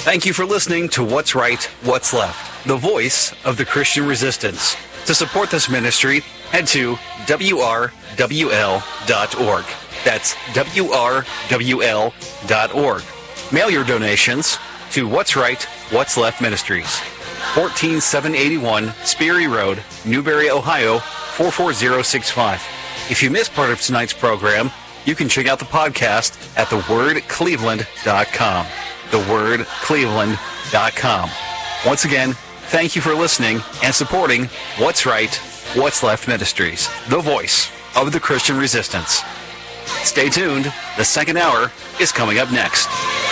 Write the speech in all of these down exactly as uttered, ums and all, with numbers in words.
Thank you for listening to What's Right, What's Left, the voice of the Christian resistance. To support this ministry, head to W R W L dot org. That's W R W L dot org. Mail your donations to What's Right, What's Left Ministries, fourteen seven eighty-one Sperry Road, Newberry, Ohio, four four zero six five. If you missed part of tonight's program, you can check out the podcast at the word cleveland dot com. the word cleveland dot com. Once again, thank you for listening and supporting What's Right, What's Left Ministries, the voice of the Christian resistance. Stay tuned. The second hour is coming up next.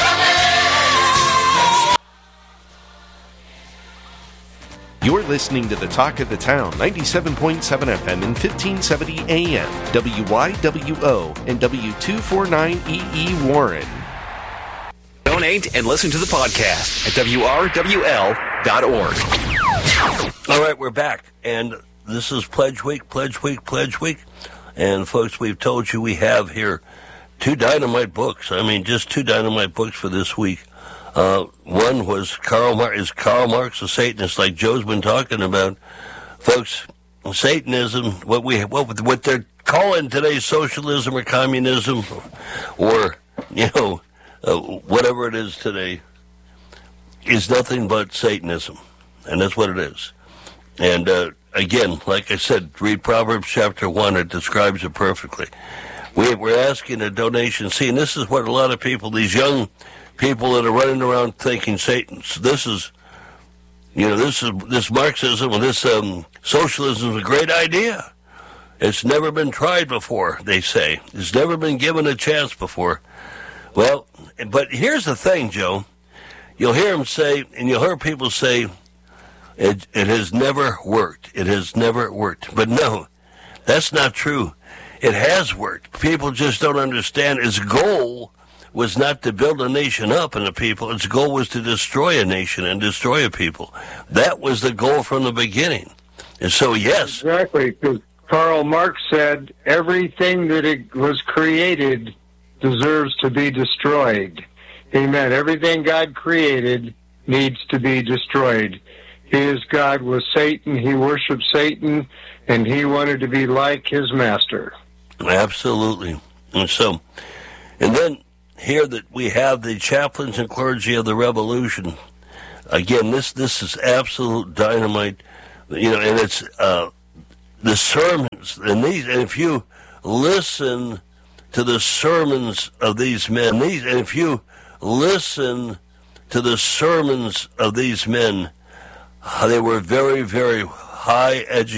You're listening to the Talk of the Town, ninety-seven point seven F M and fifteen seventy A M, W Y W O and W two forty-nine E E Warren. Donate and listen to the podcast at W R W L dot org. All right, we're back, and this is Pledge Week, Pledge Week, Pledge Week. And, folks, we've told you we have here two dynamite books. I mean, just two dynamite books for this week. Uh, one was Karl Marx, is Karl Marx a Satanist, like Joe's been talking about. Folks, Satanism, what we what, what they're calling today socialism or communism or, you know, uh, whatever it is today, is nothing but Satanism. And that's what it is. And, uh, again, like I said, read Proverbs chapter one. It describes it perfectly. We, we're asking a donation. See, and this is what a lot of people, these young people that are running around thinking Satan's, this is, you know, this is this Marxism and this um, socialism is a great idea. It's never been tried before, they say. It's never been given a chance before. Well, but here's the thing, Joe. You'll hear them say, and you'll hear people say, it, it has never worked. It has never worked. But no, that's not true. It has worked. People just don't understand. Its goal was not to build a nation up and a people. Its goal was to destroy a nation and destroy a people. That was the goal from the beginning. And so, yes. Exactly, because Karl Marx said everything that it was created deserves to be destroyed. Amen. Everything God created needs to be destroyed. His God was Satan. He worshiped Satan, and he wanted to be like his master. Absolutely. And so, and then here that we have the chaplains and clergy of the revolution. Again, this this is absolute dynamite, you know, and it's uh, the sermons, and these, and if you listen to the sermons of these men, these, and if you listen to the sermons of these men, they were very, very high educated.